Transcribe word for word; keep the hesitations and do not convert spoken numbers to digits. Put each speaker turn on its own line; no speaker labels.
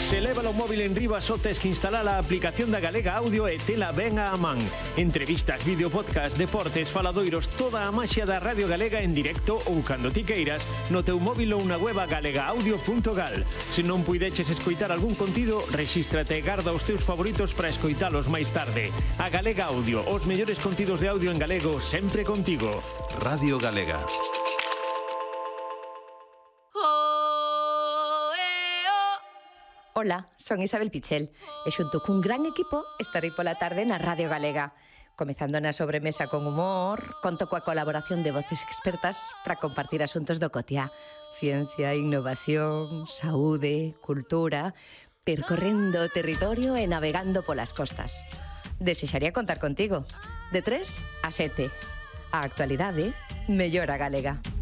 Se leva o móvil en riba só tes que instalar a aplicación da Galega Audio e tela ben á man. Entrevistas, vídeo, podcast, deportes, faladoiros, toda a maxia da Radio Galega en directo ou cando ti queiras no teu móvil ou na web galega audio punto gal. Se non puideches escoitar algún contido, rexístrate e garda os teus favoritos para escoitalos máis tarde. A Galega Audio, os mellores contidos de audio en galego sempre contigo.
Radio Galega.
Ola, son Isabel Pichel e xunto cun gran equipo estarei pola tarde na Radio Galega. Comezando na sobremesa con humor, conto coa colaboración de voces expertas para compartir asuntos do cotiá. Ciencia, innovación, saúde, cultura, percorrendo o territorio e navegando polas costas. Desexaría contar contigo, de tres a sete. A actualidade mellora galega.